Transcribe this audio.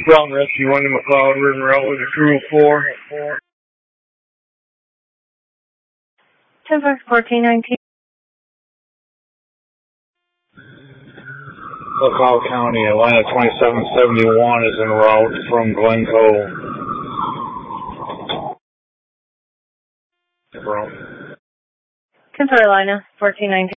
Brown Rescue 1 to McLeod, River Route with a crew of 4. 10-1419. McLeod County, Atlanta 2771 is en route from Glencoe. Brown. 10 Carolina, 1419.